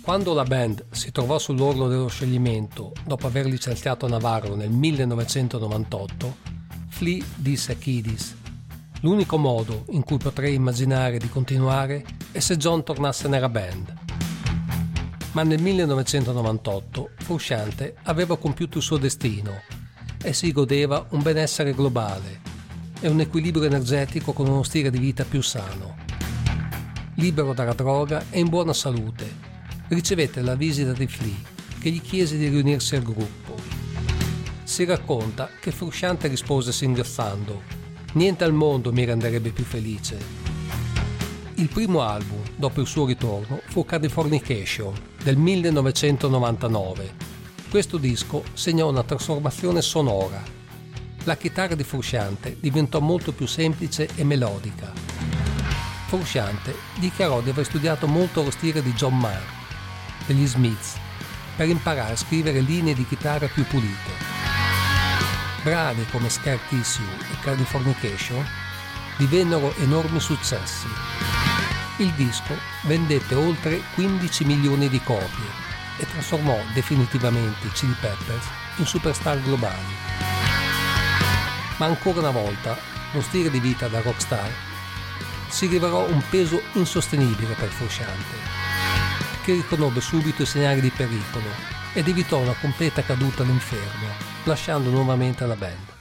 Quando la band si trovò sull'orlo dello scioglimento dopo aver licenziato Navarro nel 1998, Flea disse a Kiedis: "L'unico modo in cui potrei immaginare di continuare è se John tornasse nella band". Ma nel 1998 Frusciante aveva compiuto il suo destino e si godeva un benessere globale e un equilibrio energetico con uno stile di vita più sano. Libero dalla droga e in buona salute, ricevette la visita di Flea, che gli chiese di riunirsi al gruppo. Si racconta che Frusciante rispose singhiozzando: "Niente al mondo mi renderebbe più felice". Il primo album, dopo il suo ritorno, fu Californication del 1999. Questo disco segnò una trasformazione sonora. La chitarra di Frusciante diventò molto più semplice e melodica. Frusciante dichiarò di aver studiato molto lo stile di John Marr degli Smiths per imparare a scrivere linee di chitarra più pulite. Brani come Scar Tissue e Californication divennero enormi successi. Il disco vendette oltre 15 milioni di copie e trasformò definitivamente i Chili Peppers in superstar globali. Ma ancora una volta lo stile di vita da rockstar si rivelò un peso insostenibile per Frusciante, che riconobbe subito i segnali di pericolo ed evitò una completa caduta all'inferno, lasciando nuovamente la band.